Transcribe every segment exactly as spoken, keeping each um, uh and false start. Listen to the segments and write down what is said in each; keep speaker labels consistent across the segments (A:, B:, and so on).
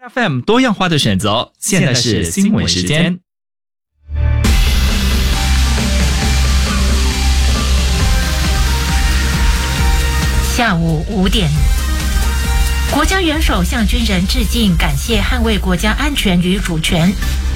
A: F M 多样化的选择，现在是新闻时间。
B: 下午五点，国家元首向军人致敬，感谢捍卫国家安全与主权。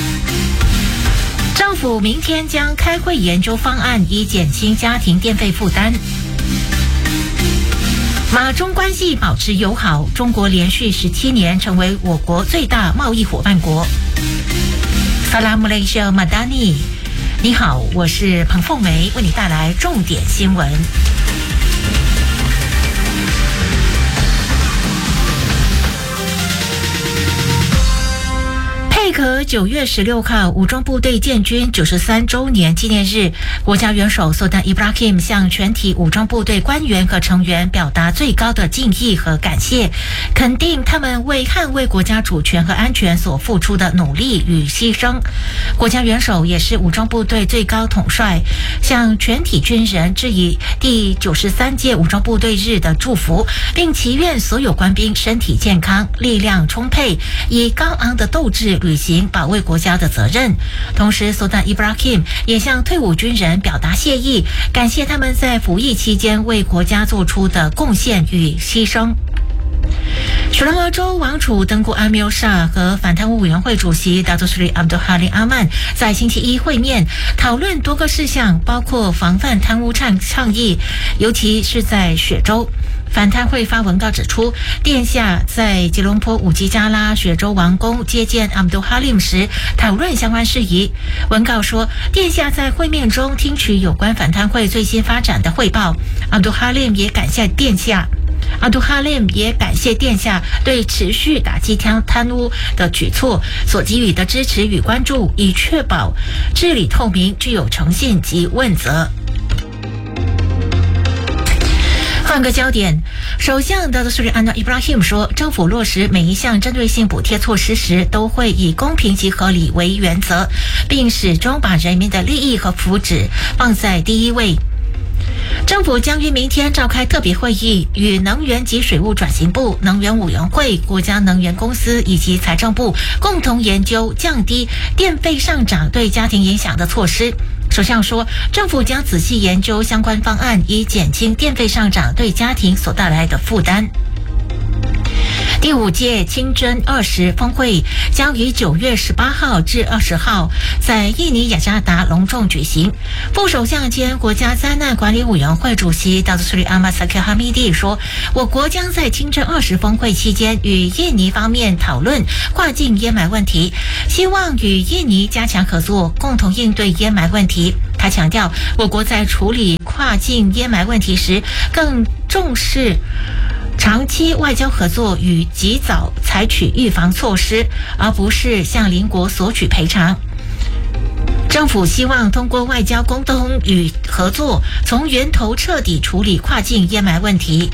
B: 政府明天将开会研究方案，以减轻家庭电费负担。马中关系保持友好，中国连续十七年成为我国最大贸易伙伴国。萨拉姆雷舍马达尼，你好，我是彭凤梅，为你带来重点新闻。配合九月十六号武装部队建军九十三周年纪念日，国家元首苏丹伊布拉希姆向全体武装部队官员和成员表达最高的敬意和感谢，肯定他们为捍卫国家主权和安全所付出的努力与牺牲。国家元首也是武装部队最高统帅，向全体军人致以第九十三届武装部队日的祝福，并祈愿所有官兵身体健康、力量充沛，以高昂的斗志履行保卫国家的责任。同时，苏丹伊布拉希姆也向退伍军人表达谢意，感谢他们在服役期间为国家做出的贡献与牺牲。雪兰莪州王储登古阿米尔沙和反贪污委员会主席达多斯里阿卜杜哈林阿曼在星期一会面，讨论多个事项，包括防范贪污倡倡议，尤其是在雪州。反贪会发文告指出，殿下在吉隆坡五吉加拉雪州王宫接见阿卜杜哈林时讨论相关事宜。文告说，殿下在会面中听取有关反贪会最新发展的汇报，阿卜杜哈林也感谢殿下。阿杜哈林也感谢殿下对持续打击贪污的举措所给予的支持与关注，以确保治理透明、具有诚信及问责。换个焦点，首相达多斯里安纳伊布拉希姆说，政府落实每一项针对性补贴措施时，都会以公平及合理为原则，并始终把人民的利益和福祉放在第一位。政府将于明天召开特别会议，与能源及水务转型部、能源委员会、国家能源公司以及财政部共同研究降低电费上涨对家庭影响的措施。首相说，政府将仔细研究相关方案，以减轻电费上涨对家庭所带来的负担。第五届清真二十峰会将于九月十八号至二十号在印尼雅加达隆重举行。副首相兼国家灾难管理委员会主席达多斯里阿马萨克哈米蒂说，我国将在清真二十峰会期间与印尼方面讨论跨境烟霾问题，希望与印尼加强合作，共同应对烟霾问题。他强调，我国在处理跨境烟霾问题时更重视长期外交合作与及早采取预防措施，而不是向邻国索取赔偿。政府希望通过外交沟通与合作，从源头彻底处理跨境烟霾问题。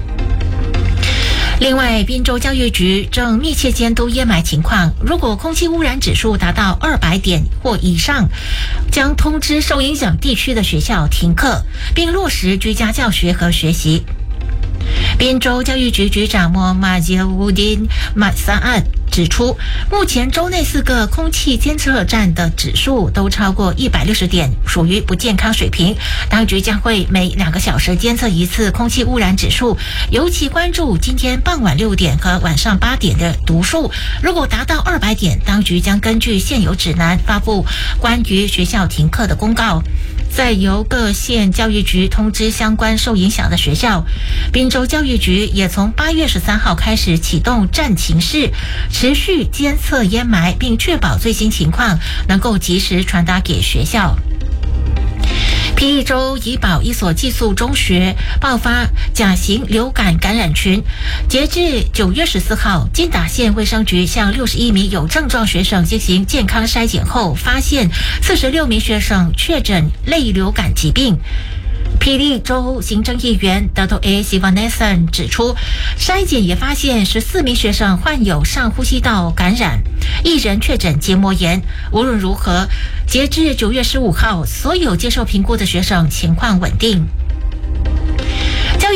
B: 另外，滨州教育局正密切监督烟霾情况，如果空气污染指数达到二百点或以上，将通知受影响地区的学校停课，并落实居家教学和学习。滨州教育局局长莫马杰乌丁马萨安指出，目前州内四个空气监测站的指数都超过一百六十点，属于不健康水平。当局将会每两个小时监测一次空气污染指数，尤其关注今天傍晚六点和晚上八点的读数。如果达到二百点，当局将根据现有指南发布关于学校停课的公告，再由各县教育局通知相关受影响的学校。滨州教育局也从八月十三号开始启动战情室，持续监测烟霾，并确保最新情况能够及时传达给学校。霹雳州怡保一所寄宿中学爆发甲型流感感染群，截至九月十四号，金打县卫生局向六十一名有症状学生进行健康筛检后，发现四十六名学生确诊类流感疾病。霹雳州行政议员 Dato A Sivanesan 指出，筛检也发现十四名学生患有上呼吸道感染，一人确诊结膜炎。无论如何，截至九月十五号，所有接受评估的学生情况稳定。教育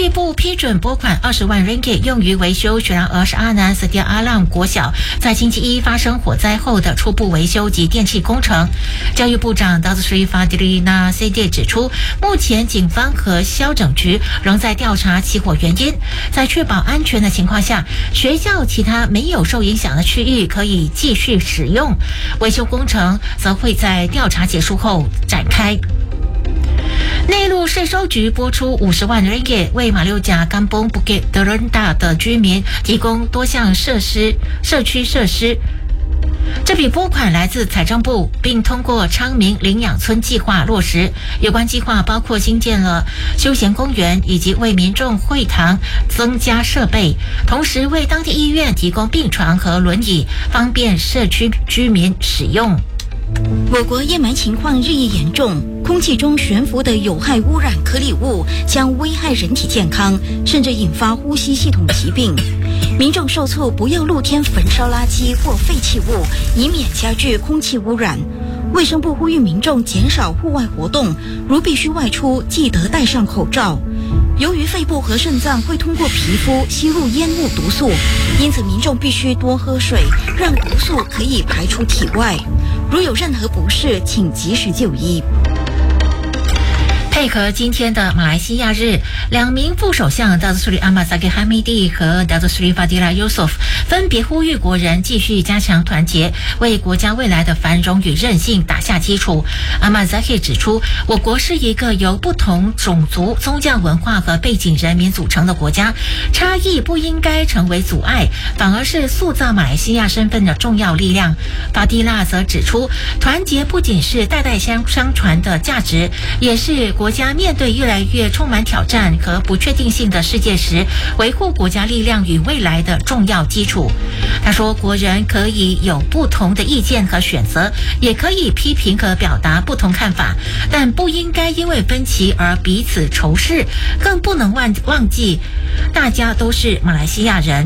B: 育部批准拨款二十万 ringgit 用于维修雪兰莪市阿南斯迪阿浪国小在星期一发生火灾后的初步维修及电气工程。教育部长 Datuk Seri Fadilina Saidia 指出，目前警方和消整局仍在调查起火原因，在确保安全的情况下，学校其他没有受影响的区域可以继续使用，维修工程则会在调查结束后展开。内陆税收局拨出五十万 ringgit 为马六甲甘崩布给德伦大的居民提供多项设施、社区设施。这笔拨款来自财政部，并通过昌明领养村计划落实。有关计划包括新建了休闲公园以及为民众会堂增加设备，同时为当地医院提供病床和轮椅，方便社区居民使用。
C: 我国烟霾情况日益严重，空气中悬浮的有害污染颗粒物将危害人体健康，甚至引发呼吸系统疾病。民众受促不要露天焚烧垃圾或废弃物，以免加剧空气污染。卫生部呼吁民众减少户外活动，如必须外出，记得戴上口罩。由于肺部和肾脏会通过皮肤吸入烟雾毒素，因此民众必须多喝水，让毒素可以排出体外。如有任何不适，请及时就医。
B: 配合今天的马来西亚日，两名副首相 Datuk Seri Ahmad Zahid Hamidi 和 Datuk Seri Fadila Yusof 分别呼吁国人继续加强团结，为国家未来的繁荣与韧性打下基础。Ahmad Zahid 指出，我国是一个由不同种族、宗教、文化和背景人民组成的国家，差异不应该成为阻碍，反而是塑造马来西亚身份的重要力量。Fadila 则指出，团结不仅是代代相相传的价值，也是国家面对越来越充满挑战和不确定性的世界时，维护国家力量与未来的重要基础。他说，国人可以有不同的意见和选择，也可以批评和表达不同看法，但不应该因为分歧而彼此仇视，更不能忘忘记大家都是马来西亚人。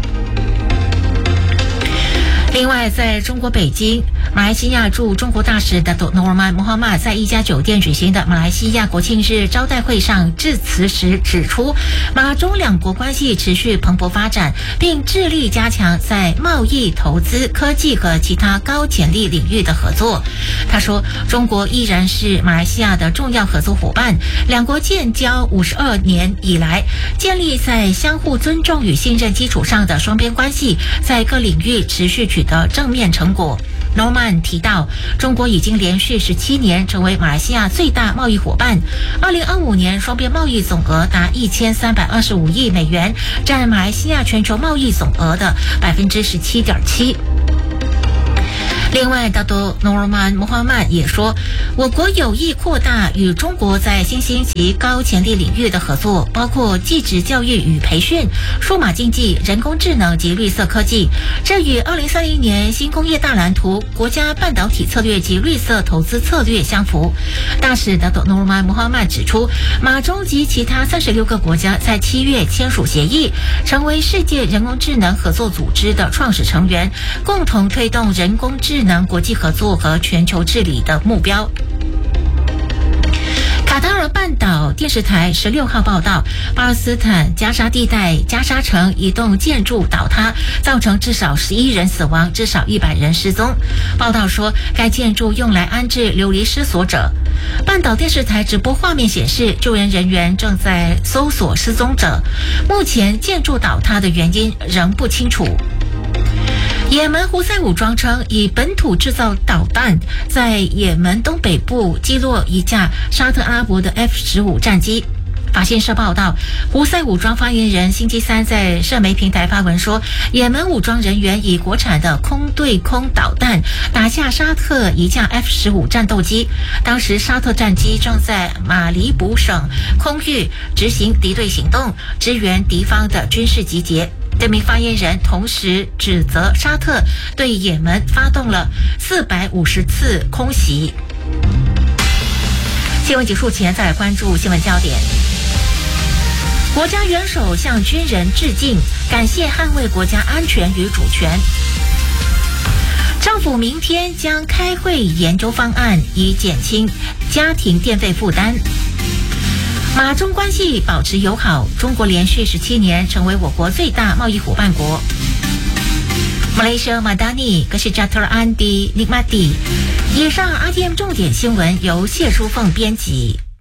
B: 另外，在中国北京，马来西亚驻中国大使 Datuk Norman Mohamad 在一家酒店举行的马来西亚国庆日招待会上致辞时指出，马中两国关系持续蓬勃发展，并致力加强在贸易、投资、科技和其他高潜力领域的合作。他说，中国依然是马来西亚的重要合作伙伴，两国建交五十二年以来，建立在相互尊重与信任基础上的双边关系，在各领域持续取得正面成果。Norman 提到，中国已经连续十七年成为马来西亚最大贸易伙伴。二零二五年双边贸易总额达一千三百二十五亿美元，占马来西亚全球贸易总额的百分之十七点七。另外 Datuk Norman Mohamad 也说，我国有意扩大与中国在新兴及高潜力领域的合作，包括技职教育与培训、数码经济、人工智能及绿色科技。这与二零三零年新工业大蓝图、国家半导体策略及绿色投资策略相符。大使 Datuk Norman Mohamad 指出，马中及其他三十六个国家在七月签署协议，成为世界人工智能合作组织的创始成员，共同推动人工智能国际合作和全球治理的目标。卡塔尔半岛电视台十六号报道，巴勒斯坦加沙地带加沙城一栋建筑倒塌，造成至少十一人死亡，至少一百人失踪。报道说，该建筑用来安置流离失所者。半岛电视台直播画面显示，救援人员正在搜索失踪者。目前建筑倒塌的原因仍不清楚。也门胡塞武装称，以本土制造导弹在也门东北部击落一架沙特阿拉伯的 F 十五 战机。法新社报道，胡塞武装发言人星期三在社媒平台发文说，也门武装人员以国产的空对空导弹打下沙特一架 F 十五 战斗机，当时沙特战机正在马里卜省空域执行敌对行动，支援敌方的军事集结。这名发言人同时指责沙特对也门发动了四百五十次空袭。新闻结束前，再来关注新闻焦点。国家元首向军人致敬，感谢捍卫国家安全与主权。政府明天将开会研究方案，以减轻家庭电费负担。 马中关系保持友好，中国连续十七年成为我国最大贸易伙伴国。Malaysia Madani Kesejahteraan Andi Nikmati。以上 R T M 重点新闻由谢淑凤编辑。